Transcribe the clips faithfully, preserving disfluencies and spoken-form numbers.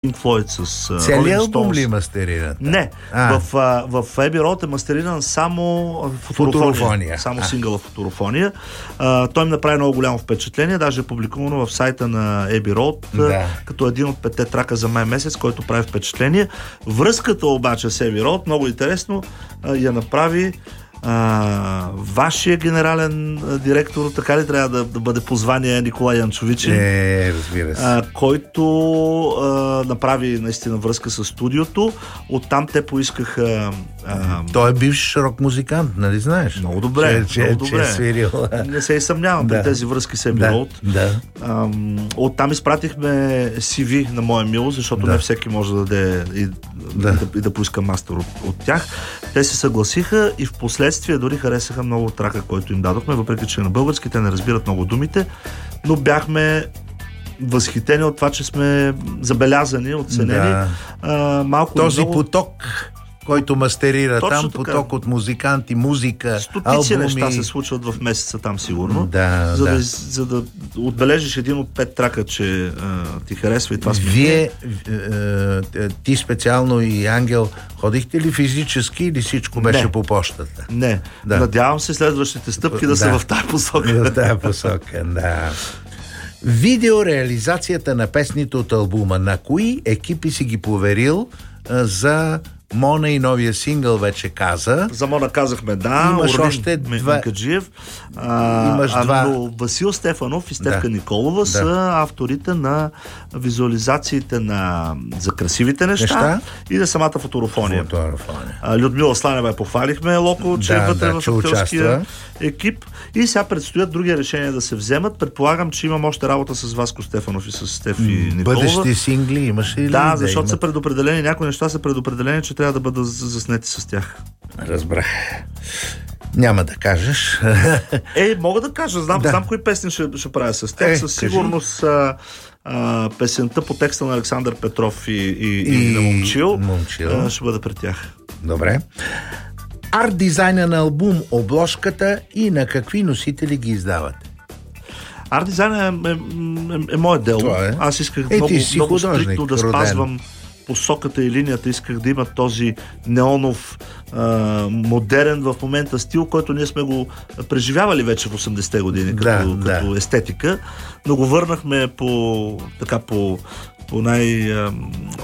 Pink Floyd, с целият албум ли мастерират? Не, а. в, в Abbey Road е мастериран само фоторофония. фоторофония. Само а. сингъла фоторофония. А, той ми направи много голямо впечатление, даже е публикувано в сайта на Abbey Road, да. Като един от петте трака за май месец, който прави впечатление. Връзката обаче с Abbey Road, много интересно, я направи А, вашия генерален директор, така ли трябва да, да бъде позвание, Николай Янчовичин, е, разбира се. А, който а, направи наистина връзка с студиото. Оттам те поискаха а, той е бивш рок музикант, нали знаеш? Много добре, че, много че, добре. Че свирил. Не се и съмнявам да. При тези връзки с Abbey Road. Да. А, оттам изпратихме си ви на моя мил, защото да. Не всеки може да даде и да, да, и да поиска мастер от, от тях. Те се съгласиха и в последствие дори харесаха много трака, който им дадохме, въпреки че на български те не разбират много думите, но бяхме възхитени от това, че сме забелязани, оценени. Да. А, малко този много... поток, който мастерира точно там, така. Поток от музиканти, музика, стотици албуми. Неща се случват в месеца там сигурно. Да, за, да. Да, за да отбележиш един от пет трака, че а, ти харесва и това сме. Вие, е, ти специално и Ангел, ходихте ли физически или всичко беше не. По почтата? Не. Да. Надявам се следващите стъпки да, да са в тази посока. В тази посока, да. Видеореализацията на песните от албума. На кои екипи си ги поверил а, за Мона и новия сингъл вече каза. За Мона казахме да. Имаш Орлин още два. Минкаджиев. А, Имаш а, два. Но Васил Стефанов и Стефка да. Николова да. Са авторите на визуализациите на за красивите неща, неща? И на самата фоторофония. фоторофония. А, Людмила Сланева я похвалихме, Локо, че да, е вътре да, в актьорския екип. И сега предстоят други решения да се вземат. Предполагам, че имам още работа с Васко Стефанов и с Стефи Николова. Бъдещи сингли имаш ли? Да, защото да, са предопределени, някои неща са предопределени, че трябва да бъдат заснети с тях. Разбрах. Няма да кажеш. Е, мога да кажа. Знам, да. знам кои песни ще, ще правя с тях. Е, със сигурност а, а, песента по текста на Александър Петров и, и, и, и на Момчил, Момчил. А, ще бъде пред тях. Добре. Арт дизайна на албум, обложката и на какви носители ги издавате? Арт дизайна е, е, е, е мое дело. Е. Аз исках е, много, много художник, стриктно да роден. спазвам посоката и линията. Исках да има този неонов, а, модерен в момента стил, който ние сме го преживявали вече в осемдесетте години като, да, като да. естетика, но го върнахме по така по, по най... А,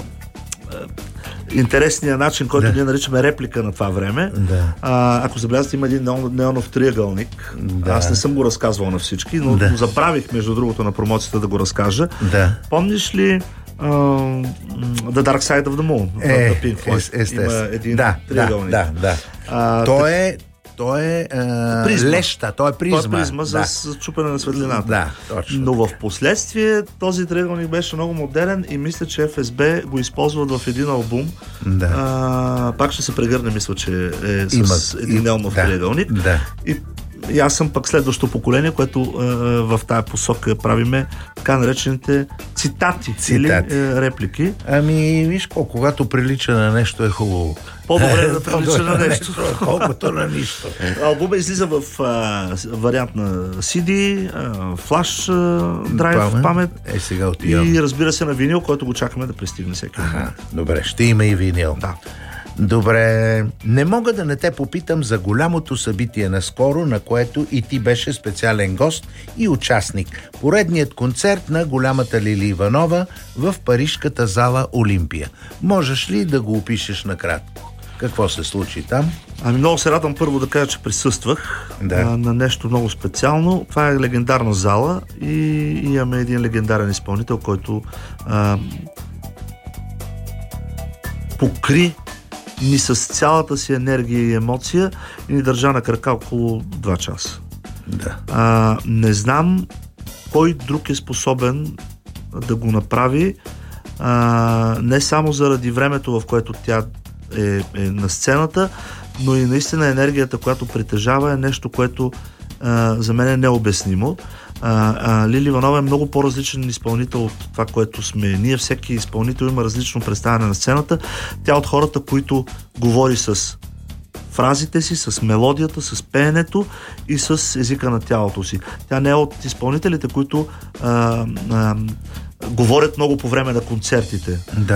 интересния начин, който да. Ние наричаме реплика на това време. Да. А, ако забелязвате, има един неонов триъгълник. Да. Аз не съм го разказвал на всички, но да. Го забравих, между другото, на промоцията да го разкажа. Да. Помниш ли uh, The Dark Side of the Moon? Е, The Pink Floyd. Има един да, триъгълник. Да, да, да. А, той е Той е а, призма. леща, той е призма. Той е призма да. За чупене на светлината. Да, точно. Но в последствие този триъгълник беше много модерен и мисля, че Еф Ес Би го използват в един албум. Да. А, пак ще се прегърне, мисля, че е с Има, един неонов да, триъгълник. Да. И, и аз съм пък следващото поколение, което е, в тая посока правиме така наречените цитати, цитати. Или е, реплики. Ами, виж колко, когато прилича на нещо е хубаво. По-добре да прилича на нещо. Колкото на нищо. Албумът излиза в а, вариант на Си Ди, а, флаш а, драйв, памет, памет е, сега отивам. И разбира се на винил, който го чакаме да пристигне всеки. Ага, добре, ще има и винил. Да. Добре, не мога да не те попитам за голямото събитие наскоро, на което и ти беше специален гост и участник. Поредният концерт на голямата Лили Иванова в парижката зала Олимпия. Можеш ли да го опишеш накратко? Какво се случи там? Ами много се радвам първо да кажа, че присъствах да. а, на нещо много специално. Това е легендарна зала и, и имаме един легендарен изпълнител, който а, покри ни с цялата си енергия и емоция и ни държа на крака около два часа. Да. А, не знам кой друг е способен да го направи, а, не само заради времето, в което тя е, е на сцената, но и наистина енергията, която притежава, е нещо, което а, за мен е необяснимо. А, а, Лили Иванова е много по-различен изпълнител от това, което сме ние. Всеки изпълнител има различно представяне на сцената. Тя от хората, които говори с фразите си, с мелодията, с пеенето и с езика на тялото си. Тя не е от изпълнителите, които а, а, говорят много по време на концертите. Да.